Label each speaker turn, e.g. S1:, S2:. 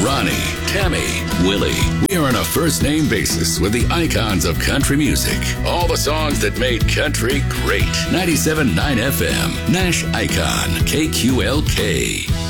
S1: Ronnie, Tammy, Willie. We are on a first-name basis with the icons of country music. All the songs that made country great. 97.9 FM, Nash Icon, KQLK.